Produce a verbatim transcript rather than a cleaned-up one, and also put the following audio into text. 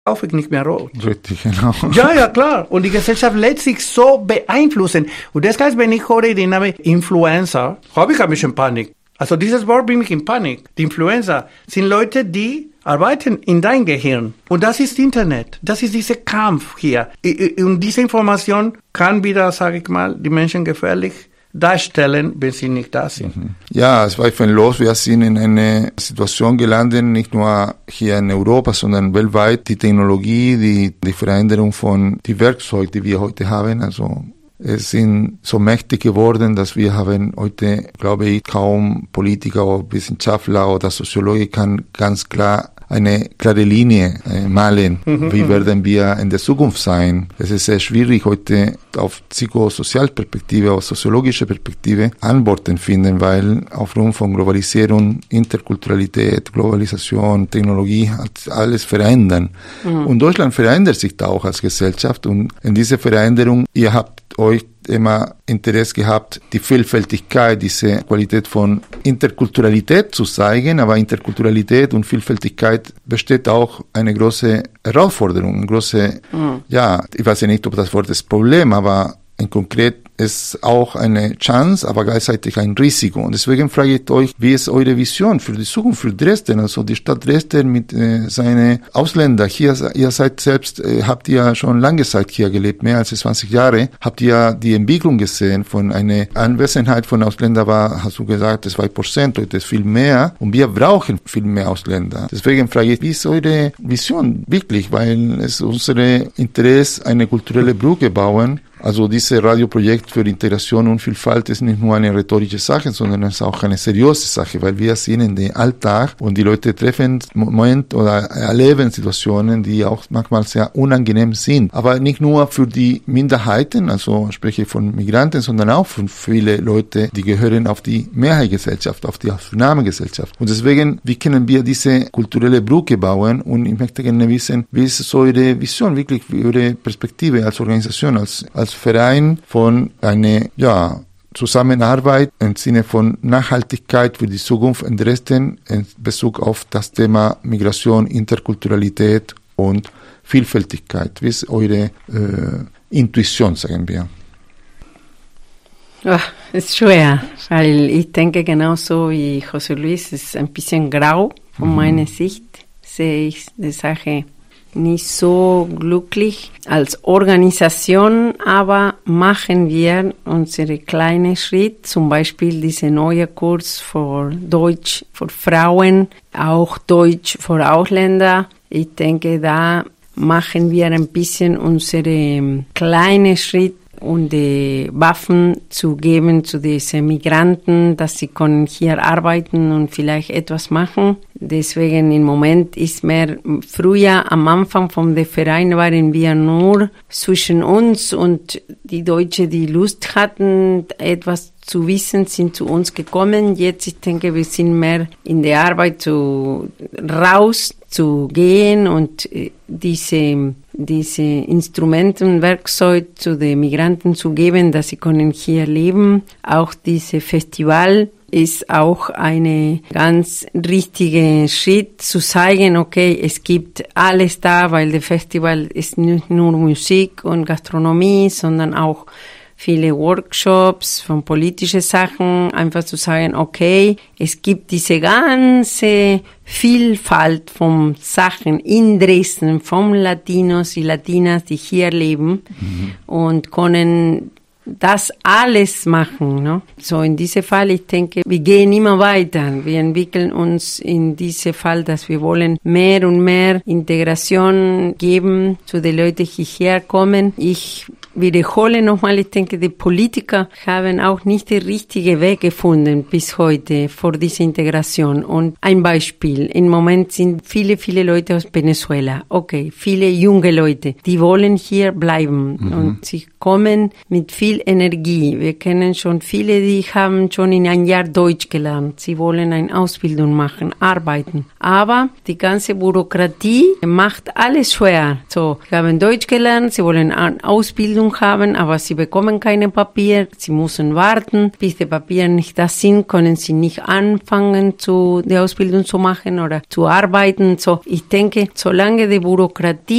kaufe ich nicht mehr rot. Richtig, genau. Ja, ja, klar. Und die Gesellschaft lässt sich so beeinflussen. Und deshalb, wenn ich höre den Namen Influencer, habe ich ein bisschen Panik. Also dieses Wort bringt mich in Panik. Die Influencer sind Leute, die arbeiten in dein Gehirn. Und das ist Internet. Das ist dieser Kampf hier. Und diese Information kann wieder, sage ich mal, die Menschen gefährlich darstellen, wenn sie nicht da sind. Ja, zweifellos, wir sind in eine Situation gelandet, nicht nur hier in Europa, sondern weltweit. Die Technologie, die, die Veränderung von die Werkzeuge, die wir heute haben, also es sind so mächtig geworden, dass wir haben heute, glaube ich, kaum Politiker oder Wissenschaftler oder Soziologen kann ganz klar eine klare Linie äh, malen. Mhm, Wie werden wir in der Zukunft sein? Es ist sehr schwierig, heute auf psychosozialperspektive, auf soziologische Perspektive Antworten finden, weil aufgrund von Globalisierung, Interkulturalität, Globalisation, Technologie, alles verändern. Mhm. Und Deutschland verändert sich da auch als Gesellschaft. Und in dieser Veränderung, ihr habt euch immer Interesse gehabt, die Vielfältigkeit, diese Qualität von Interkulturalität zu zeigen, aber Interkulturalität und Vielfältigkeit besteht auch eine große Herausforderung, eine große, mhm. ja, ich weiß ja nicht, ob das Wort ist Problem, aber in konkret ist auch eine Chance, aber gleichzeitig ein Risiko. Und deswegen frage ich euch, wie ist eure Vision für die Zukunft für Dresden? Also die Stadt Dresden mit äh, seinen Ausländern. Hier, ihr seid selbst, äh, habt ihr schon lange Zeit hier gelebt, mehr als zwanzig Jahre. Habt ihr die Entwicklung gesehen von einer Anwesenheit von Ausländern war, hast du gesagt, zwei Prozent, heute ist viel mehr. Und wir brauchen viel mehr Ausländer. Deswegen frage ich, wie ist eure Vision wirklich? Weil es unsere Interesse, eine kulturelle Brücke bauen. Also dieses Radioprojekt für Integration und Vielfalt ist nicht nur eine rhetorische Sache, sondern es ist auch eine seriöse Sache, weil wir sehen in den Alltag und die Leute treffen Moment oder erleben Situationen, die auch manchmal sehr unangenehm sind. Aber nicht nur für die Minderheiten, also spreche ich von Migranten, sondern auch für viele Leute, die gehören auf die Mehrheitsgesellschaft, auf die Aufnahmegesellschaft. Und deswegen, wie können wir diese kulturelle Brücke bauen? Und ich möchte gerne wissen, wie ist so Ihre Vision, wirklich Ihre Perspektive als Organisation, als, als Verein von einer, ja, Zusammenarbeit im Sinne von Nachhaltigkeit für die Zukunft in Dresden in Bezug auf das Thema Migration, Interkulturalität und Vielfältigkeit. Wie ist eure äh, Intuition, sagen wir? Oh, ist schwer, weil ich denke genauso wie José Luis, es ist ein bisschen grau von mhm. meiner Sicht, sehe ich die Sache nicht so glücklich als Organisation, aber machen wir unsere kleinen Schritt, zum Beispiel diese neue Kurs für Deutsch für Frauen, auch Deutsch für Ausländer. Ich denke, da machen wir ein bisschen unsere kleinen Schritt und die Waffen zu geben zu diesen Migranten, dass sie können hier arbeiten und vielleicht etwas machen. Deswegen im Moment ist mehr, früher am Anfang vom Verein waren wir nur zwischen uns und die Deutschen, die Lust hatten, etwas zu wissen, sind zu uns gekommen. Jetzt, ich denke, wir sind mehr in der Arbeit zu, raus zu gehen und diese, diese Instrumenten, Werkzeuge zu den Migranten zu geben, dass sie können hier leben. Auch dieses Festival ist auch eine ganz richtige Schritt zu zeigen, okay, es gibt alles da, weil das Festival ist nicht nur Musik und Gastronomie, sondern auch viele Workshops von politischen Sachen, einfach zu sagen, okay, es gibt diese ganze Vielfalt von Sachen in Dresden, von Latinos und Latinas, die hier leben mhm. und können das alles machen. Ne? So in diesem Fall, ich denke, wir gehen immer weiter. Wir entwickeln uns in diesem Fall, dass wir wollen mehr und mehr Integration geben zu den Leuten, die hierher kommen. Ich wiederhole nochmal, ich denke, die Politiker haben auch nicht den richtigen Weg gefunden bis heute für diese Integration. Und ein Beispiel, im Moment sind viele, viele Leute aus Venezuela, okay, viele junge Leute, die wollen hier bleiben mhm. und sie kommen mit viel viel Energie. Wir kennen schon viele, die haben schon in ein Jahr Deutsch gelernt. Sie wollen eine Ausbildung machen, arbeiten. Aber die ganze Bürokratie macht alles schwer. So, sie haben Deutsch gelernt, sie wollen eine Ausbildung haben, aber sie bekommen keine Papier. Sie müssen warten, bis die Papiere nicht da sind, können sie nicht anfangen, zu, die Ausbildung zu machen oder zu arbeiten. So, ich denke, solange die Bürokratie